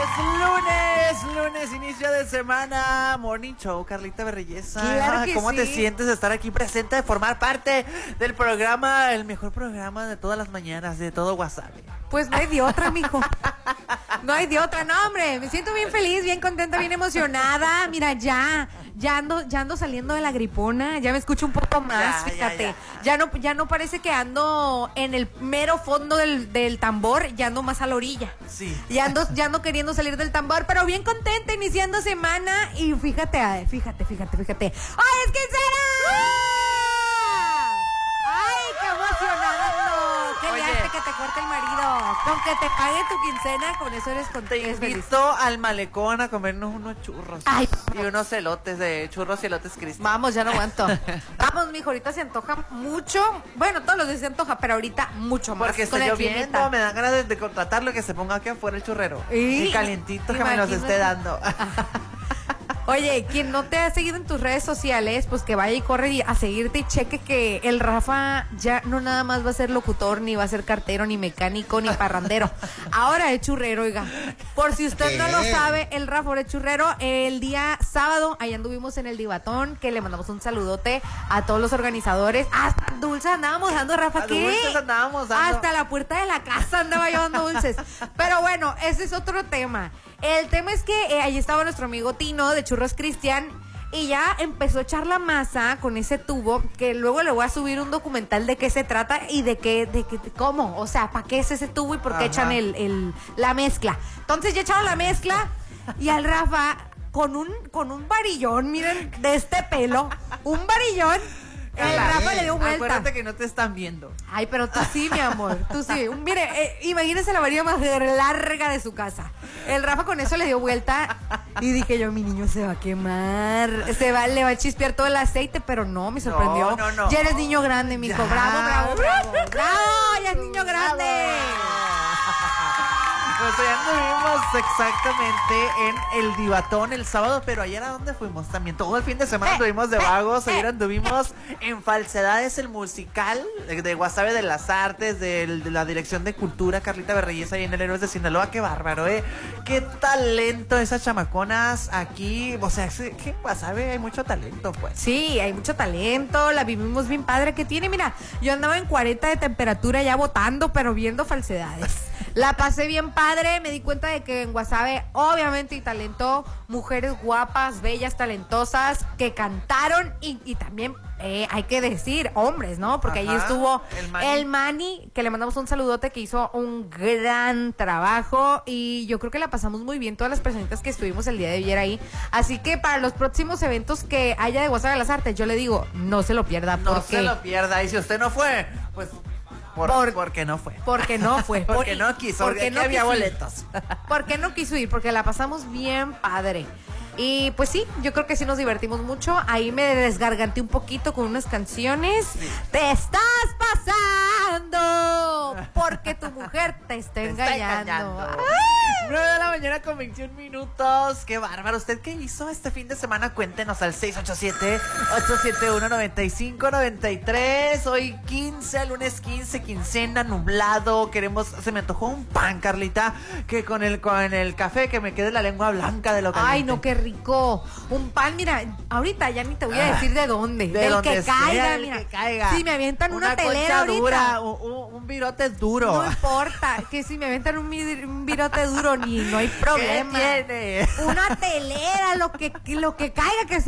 Lunes, inicio de semana, Morning Show, Carlita Berrellesa. Claro que ¿Cómo sí. te sientes de estar aquí presente, de formar parte del programa, el mejor programa de todas las mañanas, de todo WhatsApp? Pues no hay de otra, mijo. No hay de otra, no, hombre. Me siento bien feliz, bien contenta, bien emocionada. Mira, ya ando saliendo de la gripona. Ya me escucho un poco más, fíjate. Ya no parece que ando en el mero fondo del tambor. Ya ando más a la orilla. Sí. Ya ando queriendo salir del tambor, pero bien contenta, iniciando semana. Y fíjate. ¡Ay, es quincena! ¡Ay, qué emocionada ando! ¡Qué viaje que te corte el marido! Con que te pague tu quincena, con eso eres Te invito al malecón a comernos unos churros. Ay, y unos elotes de churros y elotes Cristi. vamos, ya no aguanto. Vamos, mijo, ahorita se antoja mucho. Bueno, todos los días se antoja, pero ahorita mucho más. Porque con está el lloviendo, climita. me dan ganas de contratarlo, que se ponga aquí afuera el churrero. Y calientito que me los imagínate. esté dando. Oye, quien no te ha seguido en tus redes sociales, pues que vaya y corre a seguirte y cheque que el Rafa ya no nada más va a ser locutor, ni va a ser cartero, ni mecánico, ni parrandero. Ahora es churrero, oiga. Por si usted no lo sabe, el Rafa ahora es churrero. El día sábado, ahí anduvimos en el Divatón, que le mandamos un saludote a todos los organizadores. Hasta dulces andábamos dando, Rafa, ¿qué? Dulces andábamos dando. Hasta la puerta de la casa andaba yo dando dulces. Pero bueno, ese es otro tema. El tema es que ahí estaba nuestro amigo Tino de Churros Cristian y ya empezó a echar la masa con ese tubo, que luego le voy a subir un documental de qué se trata y de cómo, o sea, para qué es ese tubo y por qué echan la mezcla. Entonces ya echaron la mezcla y al Rafa con un varillón, miren, de este pelo, un varillón. El Rafa le dio vuelta. Acuérdate que no te están viendo. Ay, pero tú sí, mi amor, tú sí. Mire, imagínese la varilla más larga de su casa. El Rafa con eso le dio vuelta y dije yo, mi niño se va a quemar, le va a chispear todo el aceite, pero no, me sorprendió. No. Ya eres niño grande, mijo. Bravo. Ya es niño grande. Pues ya anduvimos exactamente en el Divatón el sábado, pero ayer ¿a dónde fuimos? También todo el fin de semana anduvimos de vagos. Ayer anduvimos en Falsedades, el musical de Guasave de las Artes, de la Dirección de Cultura, Carlita Berrellesa, y en el Héroes de Sinaloa. Qué bárbaro, qué talento esas chamaconas aquí. O sea, es que Guasave hay mucho talento, pues. Sí, hay mucho talento, la vivimos bien padre que tiene. Mira, yo andaba en 40 de temperatura ya votando, pero viendo Falsedades. La pasé bien padre, me di cuenta de que en Guasave obviamente y talento, mujeres guapas, bellas, talentosas, que cantaron y también hay que decir hombres, ¿no? Porque ahí estuvo el Manny, que le mandamos un saludote, que hizo un gran trabajo y yo creo que la pasamos muy bien todas las personitas que estuvimos el día de ayer ahí. Así que para los próximos eventos que haya de Guasave de las Artes, yo le digo, no se lo pierda. No se lo pierda, y si usted no fue, pues... Porque no fue. Porque no fue. Porque no quiso. Porque no había boletos. Porque no quiso ir, porque la pasamos bien padre. Y pues sí, yo creo que sí nos divertimos mucho. Ahí me desgarganté un poquito con unas canciones. Sí. Te estás pasando porque tu mujer te está engañando. 9 de la mañana con 21 minutos. Qué bárbaro. ¿Usted qué hizo este fin de semana? Cuéntenos al 687-871-9593. Hoy 15, lunes 15, quincena, nublado. Se me antojó un pan, Carlita, que con el café que me quede la lengua blanca de lo caliente. Ay, no, qué rico. Un pan, mira, ahorita ya ni te voy a decir de dónde. Del que caiga, mira. Que caiga. Si me avientan una telera ahorita. Dura, un virote duro. No importa, que si me avientan un virote duro, no hay problema. ¿Qué tiene? Una telera, lo que caiga, que